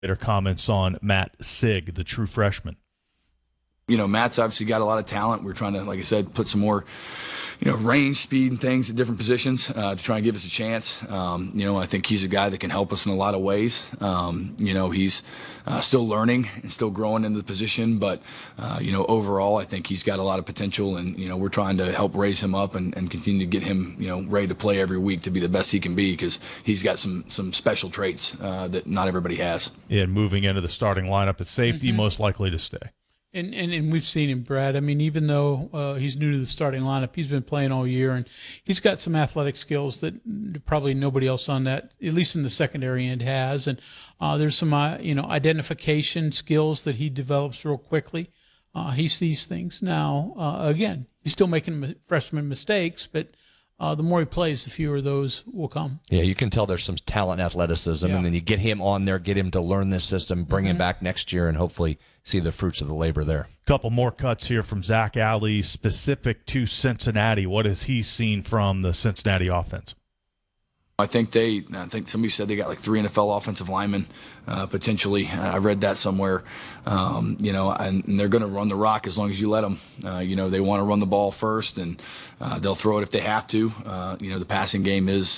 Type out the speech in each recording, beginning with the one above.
Later comments on Matt Sig, the true freshman. Matt's obviously got a lot of talent. We're trying to, like I said, put some more, range, speed, and things at different positions to try and give us a chance. I think he's a guy that can help us in a lot of ways. He's still learning and still growing into the position, but, overall, I think he's got a lot of potential, and, we're trying to help raise him up and continue to get him, ready to play every week to be the best he can be, because he's got some special traits that not everybody has. Yeah, and moving into the starting lineup at safety, most likely to stay. And we've seen him, Brad. I mean, even though he's new to the starting lineup, he's been playing all year, and he's got some athletic skills that probably nobody else on that, at least in the secondary end, has. And there's some, identification skills that he develops real quickly. He sees things. Now, again, he's still making freshman mistakes, but the more he plays, the fewer of those will come. Yeah, you can tell there's some talent and athleticism, and then you get him on there, get him to learn this system, bring him back next year, and hopefully see the fruits of the labor there. Couple more cuts here from Zach Alley specific to Cincinnati. What has he seen from the Cincinnati offense? I think somebody said they got like 3 NFL offensive linemen potentially. I read that somewhere. And they're going to run the rock as long as you let them. They want to run the ball first, and they'll throw it if they have to. The passing game is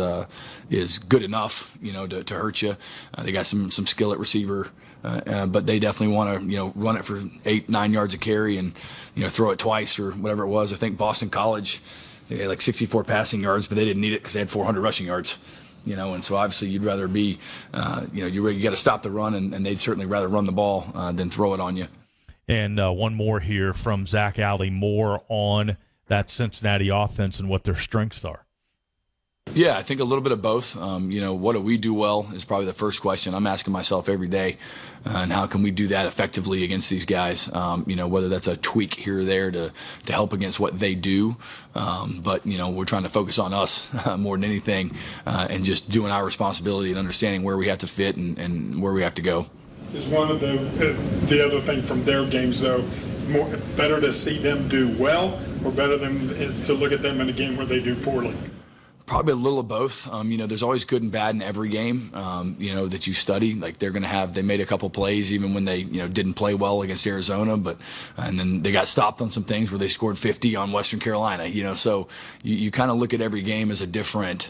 good enough, to hurt you. They got some skill at receiver, but they definitely want to, run it for 8-9 yards a carry and, throw it twice or whatever it was. I think Boston College, they had like 64 passing yards, but they didn't need it because they had 400 rushing yards. And so obviously you'd rather be, you got to stop the run, and they'd certainly rather run the ball than throw it on you. And one more here from Zach Alley, more on that Cincinnati offense and what their strengths are. Yeah, I think a little bit of both. What do we do well is probably the first question I'm asking myself every day, and how can we do that effectively against these guys? Whether that's a tweak here or there to help against what they do, but we're trying to focus on us more than anything, and just doing our responsibility and understanding where we have to fit and where we have to go. Is one of the other thing from their games, though, better to see them do well, or better than to look at them in a game where they do poorly? Probably a little of both. There's always good and bad in every game, that you study. Like they made a couple plays even when they, didn't play well against Arizona, and then they got stopped on some things where they scored 50 on Western Carolina, so you kind of look at every game as a different,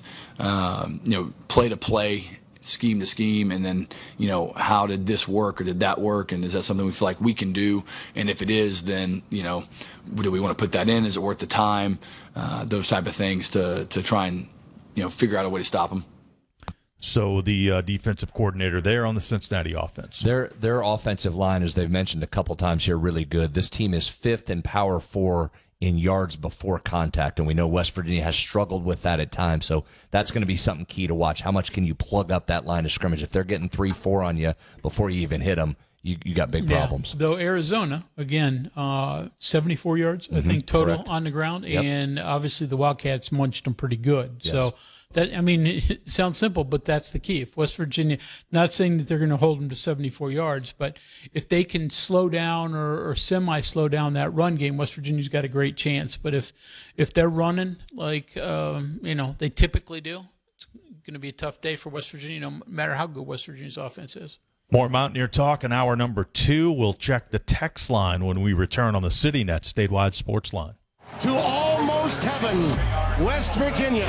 play to play, scheme to scheme, and then, how did this work or did that work, and is that something we feel like we can do? And if it is, then, do we want to put that in? Is it worth the time? Those type of things to try and, figure out a way to stop them. So the defensive coordinator there on the Cincinnati offense. Their offensive line, as they've mentioned a couple times here, really good. This team is 5th in Power 4 in yards before contact, and we know West Virginia has struggled with that at times, so that's going to be something key to watch. How much can you plug up that line of scrimmage? If they're getting 3-4 on you before you even hit them, you got big problems. Though Arizona, again, 74 yards, I think, total correct. on the ground, Yep. and obviously the Wildcats munched them pretty good. Yes. So, it sounds simple, but that's the key. If West Virginia, not saying that they're going to hold them to 74 yards, but if they can slow down or semi-slow down that run game, West Virginia's got a great chance. But if they're running like, they typically do, it's going to be a tough day for West Virginia, no matter how good West Virginia's offense is. More Mountaineer Talk in hour number 2. We'll check the text line when we return on the CityNet Statewide Sports Line. To almost heaven, West Virginia.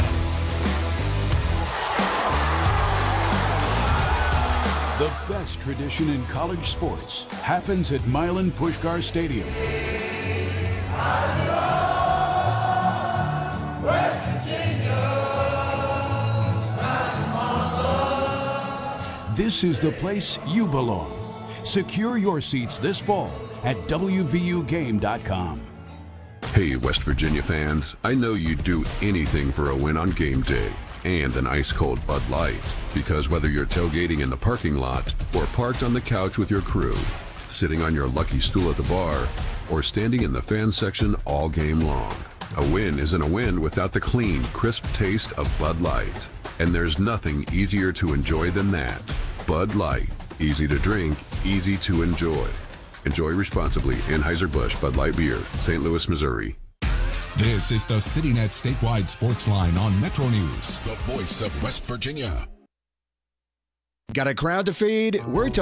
The best tradition in college sports happens at Milan Puskar Stadium. West Virginia. This is the place you belong. Secure your seats this fall at WVUGame.com. Hey, West Virginia fans, I know you'd do anything for a win on game day and an ice-cold Bud Light, because whether you're tailgating in the parking lot or parked on the couch with your crew, sitting on your lucky stool at the bar, or standing in the fan section all game long, a win isn't a win without the clean, crisp taste of Bud Light. And there's nothing easier to enjoy than that. Bud Light. Easy to drink, easy to enjoy. Enjoy responsibly. Anheuser-Busch Bud Light Beer, St. Louis, Missouri. This is the CityNet Statewide Sports Line on Metro News, the voice of West Virginia. Got a crowd to feed? We're